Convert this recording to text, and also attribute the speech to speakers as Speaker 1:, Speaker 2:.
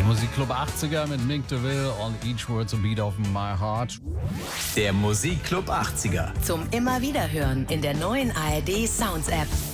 Speaker 1: Musikclub 80er mit Mink DeVille und Each Word's a Beat of My Heart.
Speaker 2: Der Musikclub 80er.
Speaker 3: Zum immer wieder hören in der neuen ARD Sounds App.